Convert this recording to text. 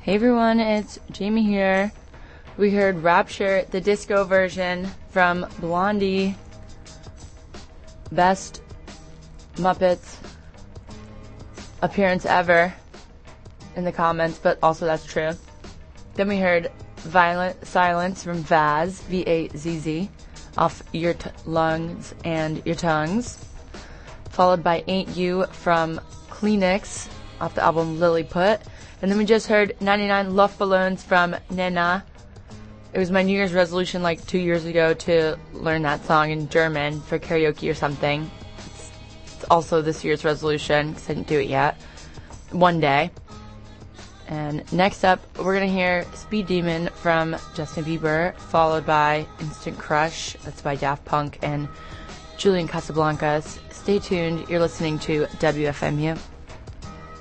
Hey everyone, it's Jamie here. We heard Rapture, the disco version from Blondie. Best Muppets appearance ever in the comments, but also that's true. Then we heard Violent Silence from Vazz, V-A-Z-Z, off Your Lungs and Your Tongues. Followed by Ain't You from Kleenex, off the album Lilliput. And then we just heard 99 Luftballons from Nena. It was my New Year's resolution like 2 years ago to learn that song in German for karaoke or something. It's also this year's resolution because I didn't do it yet. One day. And next up, we're going to hear Speed Demon from Justin Bieber, followed by Instant Crush. That's by Daft Punk and Julian Casablancas. Stay tuned. You're listening to WFMU.